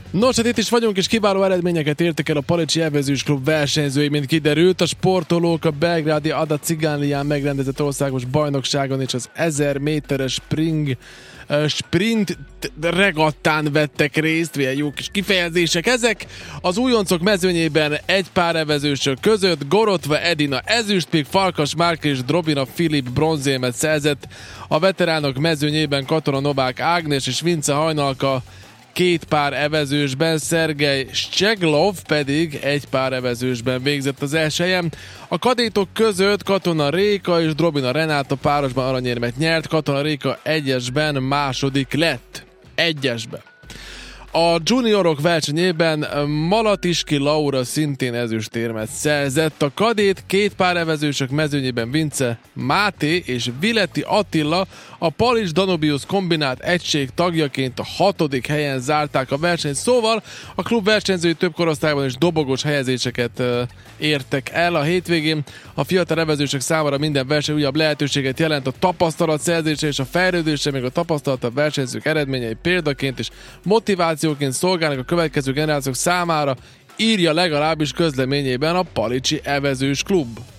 Nos, hát itt is vagyunk, és kiváló eredményeket értek el a Palicsi Evezős Klub versenyzői, mint kiderült. A sportolók a belgrádi Ada Cigánlián megrendezett országos bajnokságon és az 1000 méteres sprint regattán vettek részt, milyen jó kis kifejezések ezek. Az újoncok mezőnyében egy pár evezősök között Gorotva Edina ezüst, míg Farkas Márka és Drobina Filip bronzérmet szerzett. A veteránok mezőnyében Katona Novák Ágnes és Vince Hajnalka két pár evezősben, Szergej Szczeglov pedig egy pár evezősben végzett az első helyen. A kadétok között Katona Réka és Drobina Renáta párosban aranyérmet nyert, Katona Réka egyesben második lett. Egyesben. A juniorok versenyében Malatiski Laura szintén ezüstérmet szerzett. A kadét két pár evezősök mezőnyében Vince Máté és Villeti Attila a Palics Danubius kombinált egység tagjaként a 6. helyen zárták a versenyt. Szóval a klub versenyzői több korosztályban is dobogós helyezéseket értek el a hétvégén. A fiatal evezősök számára minden verseny újabb lehetőséget jelent a tapasztalat szerzése és a fejlődése, még a tapasztalatabb versenyzők eredményei példaként és motivációként szolgálnak a következő generációk számára, írja legalábbis közleményében a Palicsi Evezős Klub.